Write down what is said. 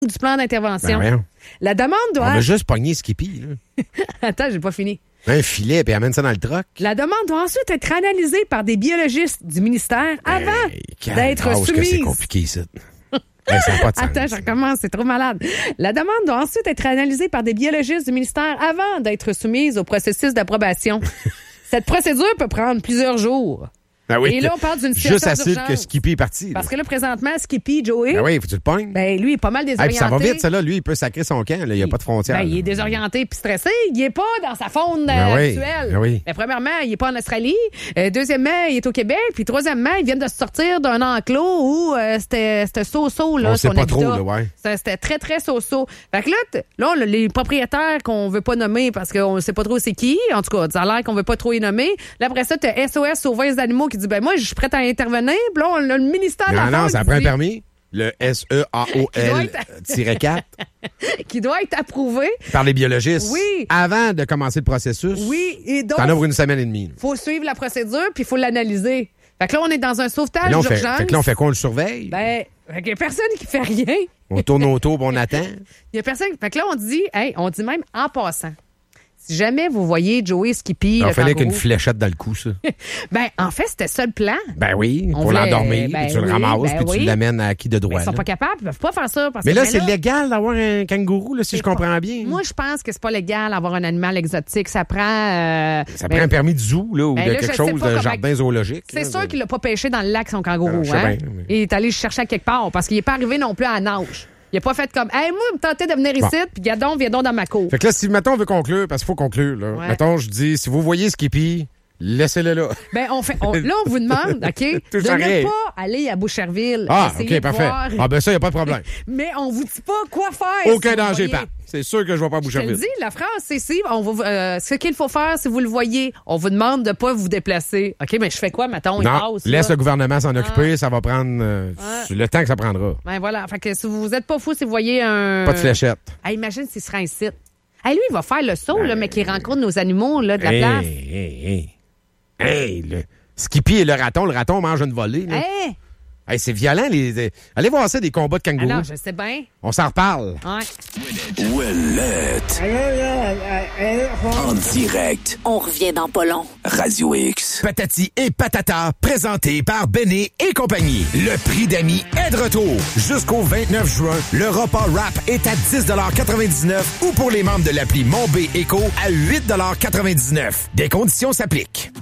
ou du plan d'intervention. Ben, La demande on doit... a juste pogné Skippy, là. Attends, j'ai pas fini. Un filet, puis amène ça dans le truck. La demande doit ensuite être analysée par des biologistes du ministère avant d'être soumise. C'est compliqué, ça. Ça n'a pas de sens. Attends, je recommence, c'est trop malade. La demande doit ensuite être analysée par des biologistes du ministère avant d'être soumise au processus d'approbation. Cette procédure peut prendre plusieurs jours. Ah oui. Et là, on parle d'une situation juste assez d'urgence. que Skippy est parti. Parce que là, présentement, Skippy, Joey... Ben oui, faut que tu le pognes. Ben, lui, il est pas mal désorienté. Puis ça va vite, ça, là. Lui, il peut sacrer son camp. Là. Il n'y a pas de frontière. Ben, il est désorienté puis stressé. Il est pas dans sa faune oui, actuelle. ben oui. Ben, premièrement, il est pas en Australie. Deuxièmement, il est au Québec. Puis troisièmement, ils viennent de se sortir d'un enclos où c'était so-so, là, on sait son pas habitat. trop, là, ouais. C'était très, très so-so. Fait que là, les propriétaires qu'on veut pas nommer parce qu'on sait pas trop c'est qui, en tout cas, ça a l'air qu'on veut pas trop y nommer. Là, après ça, t'as SOS Sauveur les animaux qui dit, ben, moi, je suis prête à intervenir. Puis là, on a le ministère de la Non, Faune ça qui prend un dit- permis. Le SEAOL-4 qui doit être approuvé. par les biologistes. Oui. Avant de commencer le processus. Oui, et donc, T'en ouvres une semaine et demie. faut suivre la procédure puis il faut l'analyser. Fait que là, on est dans un sauvetage Là, d'urgence. fait que là, on fait quoi? On le surveille? Ben, fait qu'il y a personne qui fait rien. On tourne autour, puis on attend. Il y a personne. Fait que là, on dit même en passant. Si jamais vous voyez Joey Skippy, Il le fallait kangourou, qu'une fléchette dans le cou, ça. ben, en fait, c'était ça le plan. Ben oui, On pour voulait- l'endormir, ben puis tu le oui, ramasses, ben puis tu oui. l'amènes à qui de Mais droit. ils sont là. pas capables, ils peuvent pas faire ça. Parce Mais que, là, c'est légal d'avoir un kangourou, là, si je comprends bien. Moi, je pense que c'est pas légal d'avoir un animal exotique. Ça prend... Ça prend un permis de zoo, là, ou ben de là, quelque je sais chose pas de comment- jardin zoologique. C'est là, sûr de- qu'il l'a pas pêché dans le lac, son kangourou. Je sais Hein? bien, mais- Il est allé chercher à quelque part parce qu'il est pas arrivé non plus à la nage. Il a pas fait comme, hey, moi, il me tentait de venir Bon. ici, puis viens donc dans ma cour. Fait que là, si, mettons, on veut conclure, parce qu'il faut conclure, là. Ouais. Mettons, je dis, si vous voyez Skippy, laissez-le là. Ben, là, on vous demande, OK, Touche de à ne rien. pas aller à Boucherville. Ah, essayer OK, de parfait. voir. Ah, ben ça, il n'y a pas de problème. Mais on vous dit pas quoi faire. Aucun si vous danger, voyez. Pat. C'est sûr que je vais pas à Je te le Boucherville. dis, la phrase, c'est si, ce qu'il faut faire, si vous le voyez, on vous demande de pas vous déplacer. OK, mais je fais quoi, mettons, il Non, passe, laisse là? le gouvernement s'en occuper, ça va prendre le temps que ça prendra. Ben voilà, fait que si vous êtes pas fou, si vous voyez un... Pas de fléchette. Hey, imagine s'il serait un site. Hey, lui, il va faire le saut, là, mais qu'il rencontre nos animaux là, de la place. Hey, le Skippy et le raton mange une volée. Là. Hey! Hey, c'est violent. Allez voir ça, des combats de Ah kangourous. non, je sais bien. On s'en reparle. Ouais. Ouellette. En direct. On revient dans pas long. Radio X. Patati et Patata, présenté par Béné et compagnie. Le prix d'amis est de retour. Jusqu'au 29 juin, le repas rap est à 10,99 $ ou pour les membres de l'appli Mon B Éco à 8,99 $. Des conditions s'appliquent.